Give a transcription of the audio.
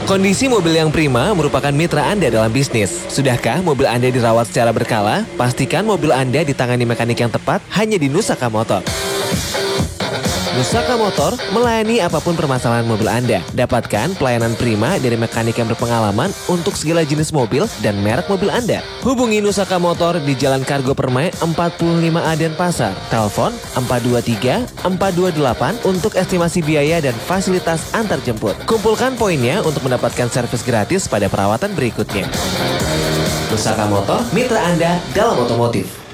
Kondisi mobil yang prima merupakan mitra Anda dalam bisnis. Sudahkah mobil Anda dirawat secara berkala? Pastikan mobil Anda ditangani mekanik yang tepat hanya di Nusaka Motor. Nusaka Motor melayani apapun permasalahan mobil Anda. Dapatkan pelayanan prima dari mekanik yang berpengalaman untuk segala jenis mobil dan merek mobil Anda. Hubungi Nusaka Motor di Jalan Kargo Permai 45A Denpasar. Telepon 423-428 untuk estimasi biaya dan fasilitas antar jemput. Kumpulkan poinnya untuk mendapatkan servis gratis pada perawatan berikutnya. Nusaka Motor, mitra Anda dalam otomotif.